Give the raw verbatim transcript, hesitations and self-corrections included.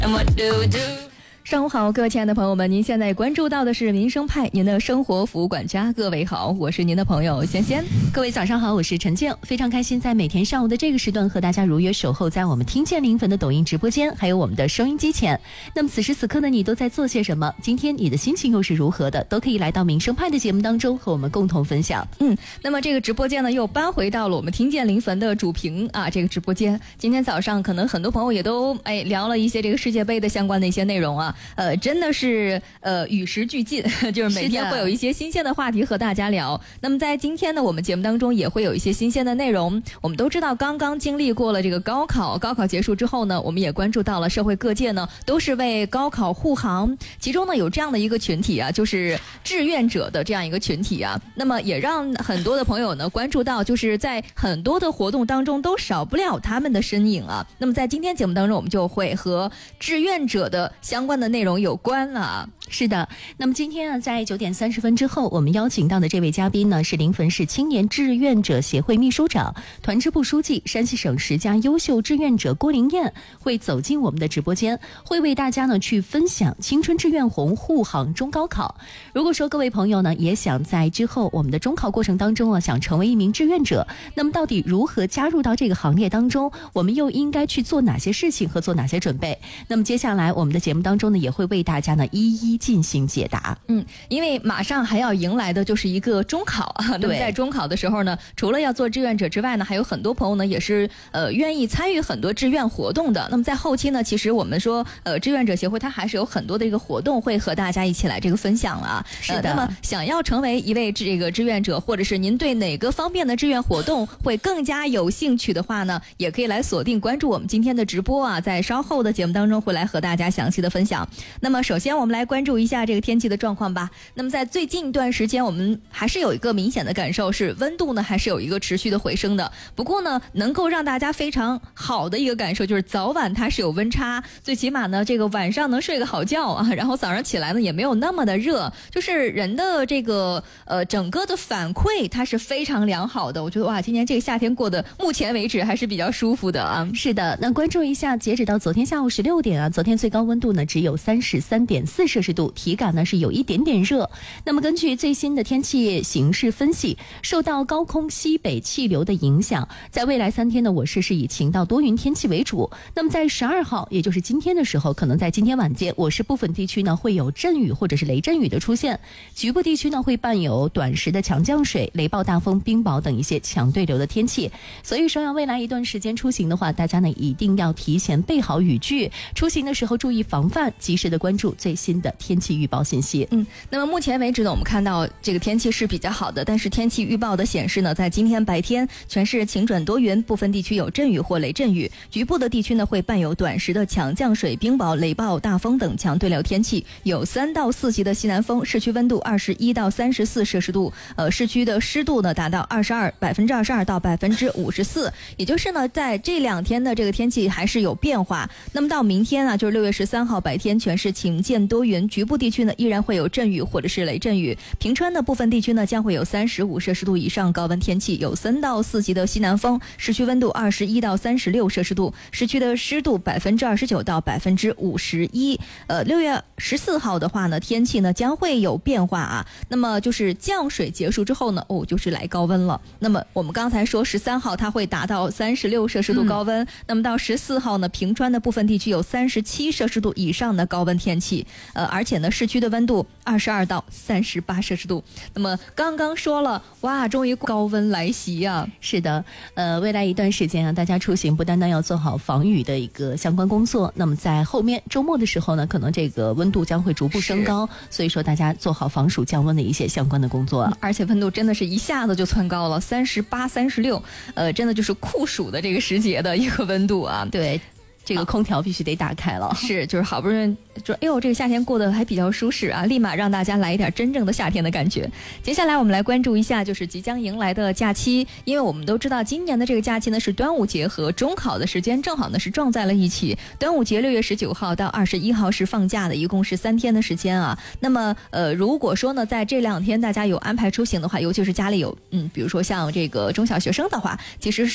And what do we do?上午好，各位亲爱的朋友们，您现在关注到的是民生派，您的生活服务管家。各位好，我是您的朋友仙仙。 各位早上好，我是陈静，非常开心在每天上午的这个时段和大家如约守候在我们听见灵魂的抖音直播间，还有我们的收音机前。那么此时此刻呢，你都在做些什么？今天你的心情又是如何的？都可以来到民生派的节目当中和我们共同分享。 嗯，那么这个直播间呢又搬回到了我们听见灵魂的主屏啊，这个直播间。今天早上可能很多朋友也都哎聊了一些这个世界杯的相关的一些内容啊，呃，真的是。是呃与时俱进，就是每天会有一些新鲜的话题和大家聊。那么在今天呢，我们节目当中也会有一些新鲜的内容。我们都知道，刚刚经历过了这个高考，高考结束之后呢，我们也关注到了社会各界呢都是为高考护航。其中呢有这样的一个群体啊，就是志愿者的这样一个群体啊。那么也让很多的朋友呢关注到，就是在很多的活动当中都少不了他们的身影啊。那么在今天节目当中，我们就会和志愿者的相关的内容有关。啊， 是的。那么今天啊，在九点三十分之后，我们邀请到的这位嘉宾呢，是临汾市青年志愿者协会秘书长、团支部书记、山西省十佳优秀志愿者郭玲燕，会走进我们的直播间，会为大家呢去分享青春志愿红护航中高考。如果说各位朋友呢，也想在之后我们的中考过程当中啊，想成为一名志愿者，那么到底如何加入到这个行列当中？我们又应该去做哪些事情和做哪些准备？那么接下来我们的节目当中呢，也会为大家呢一一进行解答。 嗯，因为马上还要迎来的就是一个中考啊。那么在中考的时候呢，除了要做志愿者之外呢，还有很多朋友呢也是呃愿意参与很多志愿活动的。那么在后期呢，其实我们说呃志愿者协会它还是有很多的一个活动会和大家一起来这个分享了。 是的。 呃、那么想要成为一位这个志愿者，或者是您对哪个方面的志愿活动会更加有兴趣的话呢，也可以来锁定关注我们今天的直播啊，在稍后的节目当中会来和大家详细的分享。那么首先我们来关注一下这个天气的状况吧。那么在最近一段时间，我们还是有一个明显的感受，是温度呢还是有一个持续的回升的。不过呢，能够让大家非常好的一个感受就是早晚它是有温差，最起码呢这个晚上能睡个好觉啊，然后早上起来呢也没有那么的热，就是人的这个呃整个的反馈它是非常良好的。我觉得哇，今年这个夏天过得目前为止还是比较舒服的啊。 是的，那关注一下，截止到昨天下午十六点啊，昨天最高温度呢只有三十三点四摄氏度，体感呢是有一点点热。那么根据最新的天气形势分析，受到高空西北气流的影响，在未来三天呢，我市是以晴到多云天气为主。那么在十二号，也就是今天的时候，可能在今天晚间，我市部分地区呢会有阵雨或者是雷阵雨的出现，局部地区呢会伴有短时的强降水、雷暴大风、冰雹等一些强对流的天气。所以说呀，未来一段时间出行的话，大家呢一定要提前备好雨具，出行的时候注意防范，及时的关注最新的天气预报信息。 嗯，那么目前为止呢，我们看到这个天气是比较好的，但是天气预报的显示呢，在今天白天全市晴转多云，部分地区有阵雨或雷阵雨，局部的地区呢会伴有短时的强降水、冰雹、雷暴大风等强对流天气，有三到四级的西南风，市区温度二十一到三十四摄氏度，呃，市区的湿度呢达到二十二百分之二十二到百分之五十四，也就是呢，在这两天的这个天气还是有变化。那么到明天啊，就是六月十三号白天，全市晴见多云，局部地区呢依然会有阵雨或者是雷阵雨，平川的部分地区呢将会有三十五摄氏度以上高温天气，有三到四级的西南风，市区温度二十一到三十六摄氏度，市区的湿度百分之二十九到百分之五十一。呃，六月十四号的话呢，天气呢将会有变化啊。那么就是降水结束之后呢，哦，就是来高温了。那么我们刚才说十三号它会达到三十六摄氏度高温，嗯、那么到十四号呢，平川的部分地区有三十七摄氏度以上的高温天气，呃，而且呢，市区的温度二十二到三十八摄氏度。那么刚刚说了，哇，终于高温来袭呀、啊！ 是的，呃，未来一段时间啊，大家出行不单单要做好防雨的一个相关工作，那么在后面周末的时候呢，可能这个温度将会逐步升高，所以说大家做好防暑降温的一些相关的工作、 嗯、而且温度真的是一下子就窜高了，三十八、三十六，呃，真的就是酷暑的这个时节的一个温度啊。 对。这个空调必须得打开了， 是，就是好不容易就哎呦，这个夏天过得还比较舒适啊，立马让大家来一点真正的夏天的感觉。接下来我们来关注一下，就是即将迎来的假期，因为我们都知道今年的这个假期呢是端午节和中考的时间正好呢是撞在了一起。端午节六月十九号到二十一号是放假的，一共是三天的时间啊。那么呃，如果说呢在这两天大家有安排出行的话，尤其是家里有嗯，比如说像这个中小学生的话，其实